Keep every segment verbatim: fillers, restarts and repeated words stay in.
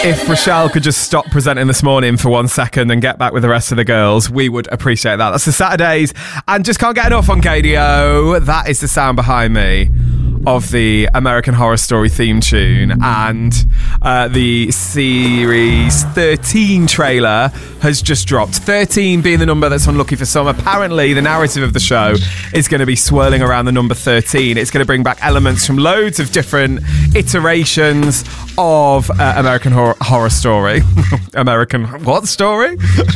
If Rochelle could just stop presenting this morning for one second and get back with the rest of the girls, we would appreciate that. That's the Saturdays, and just can't get enough on K D O. That is the sound behind me of the American Horror Story theme tune, and uh, the series thirteen trailer has just dropped. thirteen being the number that's unlucky for some. Apparently, the narrative of the show is going to be swirling around the number thirteen. It's going to bring back elements from loads of different iterations of uh, American Horror, horror Story. American what story?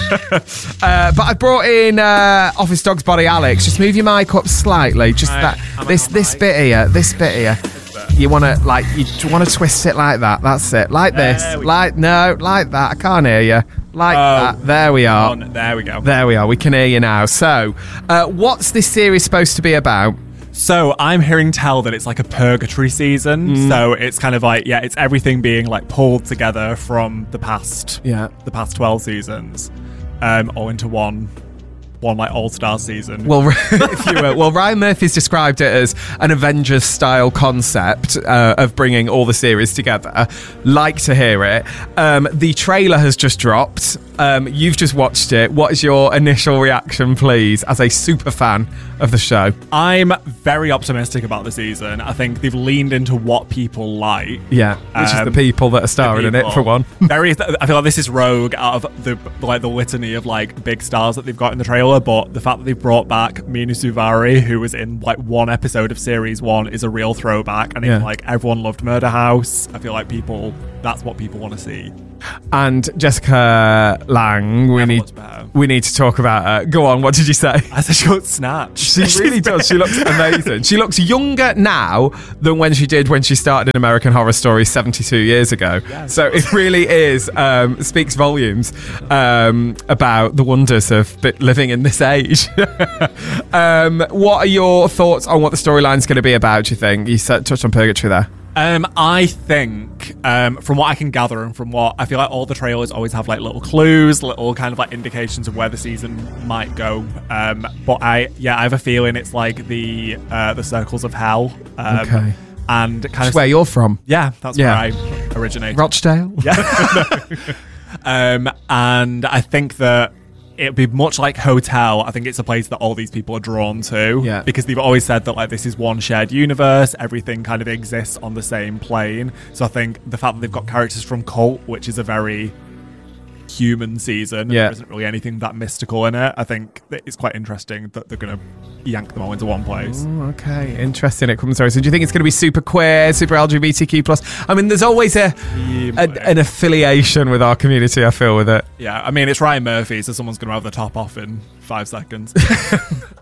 uh, but I brought in uh, Office Dog's Body Alex. Just move your mic up slightly. Just I, that. This this mic? bit here. This bit here. You want to like you want to twist it like that. That's it. Like this. Like go. no. Like that. I can't hear you. Like oh, that. There we are. On. There we go. There we are. We can hear you now. So, uh, what's this series supposed to be about? So I'm hearing tell that it's like a purgatory season. Mm. So it's kind of like, yeah, it's everything being like pulled together from the past, yeah, the past twelve seasons, um, all into one, one like all-star season. Well, if you will. Well, Ryan Murphy's described it as an Avengers-style concept uh, of bringing all the series together. Like to hear it. Um, the trailer has just dropped. Um, you've just watched it. What is your initial reaction, please, as a super fan of the show? I'm very optimistic about the season. I think they've leaned into what people like. Yeah, which um, is the people that are starring in it, for one. Very. I feel like this is rogue out of the like the litany of like big stars that they've got in the trailer. But the fact that they've brought back Mina Suvari, who was in like one episode of series one, is a real throwback. And yeah. Even like everyone loved Murder House. I feel like people. That's what people want to see. And Jessica Lange, we need we need to talk about her. Go on, what did you say? I said she looks snatched. She really does. She looks amazing. She looks younger now than when she did when she started in American Horror Story seventy-two years ago. Yes. So it really is um, speaks volumes um, about the wonders of living in this age. um, what are your thoughts on what the storyline's going to be about, do you think? You said, touched on Purgatory there. Um, I think, um, from what I can gather and from what I feel like all the trailers always have like little clues, little kind of like indications of where the season might go. Um, but I, yeah, I have a feeling it's like the uh, the circles of hell. Um, okay. And kind that's of where you're from. Yeah, that's yeah. where I originated. Rochdale. Yeah. um, and I think that it'd be much like Hotel. I think it's a place that all these people are drawn to, yeah. because they've always said that like this is one shared universe. Everything kind of exists on the same plane. So I think the fact that they've got characters from Cult, which is a very human season, yeah. there isn't really anything that mystical in it. I think it's quite interesting that they're going to yank them all into one place. Oh, okay, interesting. It comes. So do you think it's going to be super queer, super L G B T Q plus? I mean, there's always a, a an affiliation with our community, I feel, with it. Yeah, I mean, it's Ryan Murphy, so someone's going to have the top off in five seconds.